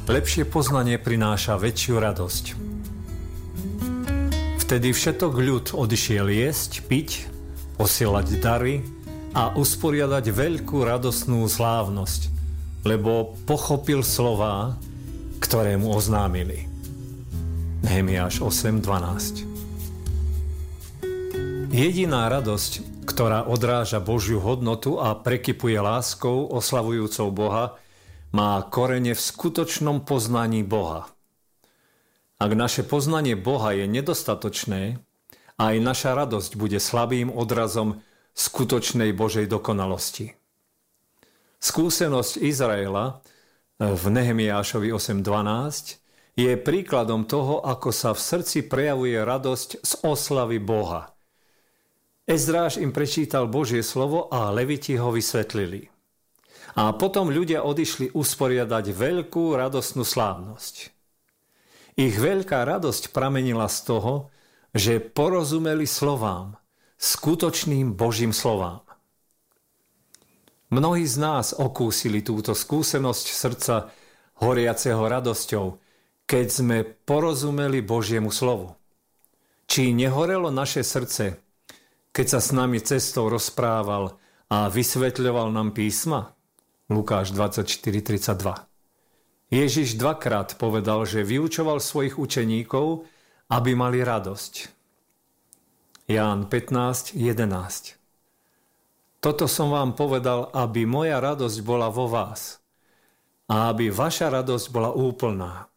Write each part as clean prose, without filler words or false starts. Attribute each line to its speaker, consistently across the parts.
Speaker 1: Lepšie poznanie prináša väčšiu radosť. Vtedy všetok ľud odišiel jesť, piť, posielať dary a usporiadať veľkú radostnú slávnosť, lebo pochopil slová, ktoré mu oznámili. Nehemiáš 8.12. Jediná radosť, ktorá odráža Božiu hodnotu a prekypuje láskou oslavujúcou Boha, má korene v skutočnom poznaní Boha. Ak naše poznanie Boha je nedostatočné, aj naša radosť bude slabým odrazom skutočnej Božej dokonalosti. Skúsenosť Izraela v Nehemiášovi 8.12 je príkladom toho, ako sa v srdci prejavuje radosť z oslavy Boha. Ezráš im prečítal Božie slovo a Leviti ho vysvetlili. A potom ľudia odišli usporiadať veľkú radostnú slávnosť. Ich veľká radosť pramenila z toho, že porozumeli slovám, skutočným Božím slovám. Mnohí z nás okúsili túto skúsenosť srdca horiaceho radosťou, keď sme porozumeli Božiemu slovu. Či nehorelo naše srdce, keď sa s nami cestou rozprával a vysvetľoval nám písma? Lukáš 24.32. Ježiš dvakrát povedal, že vyučoval svojich učeníkov, aby mali radosť. Ján 15.11. Toto som vám povedal, aby moja radosť bola vo vás a aby vaša radosť bola úplná.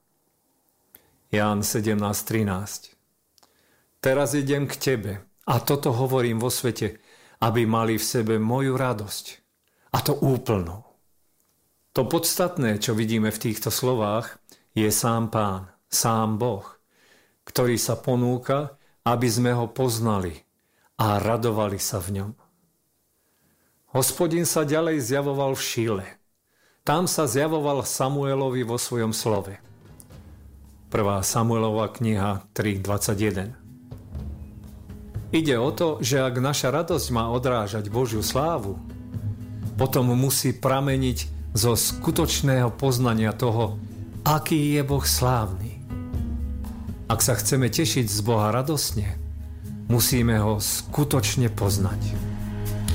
Speaker 1: Ján 17.13. Teraz idem k tebe a toto hovorím vo svete, aby mali v sebe moju radosť, a to úplnú. To podstatné, čo vidíme v týchto slovách, je sám Pán, sám Boh, ktorý sa ponúka, aby sme ho poznali a radovali sa v ňom. Hospodin sa ďalej zjavoval v Šíle. Tam sa zjavoval Samuelovi vo svojom slove. 1. Samuelova kniha 3.21. Ide o to, že ak naša radosť má odrážať Božiu slávu, potom musí prameniť zo skutočného poznania toho, aký je Boh slávny. Ak sa chceme tešiť z Boha radosne, musíme ho skutočne poznať.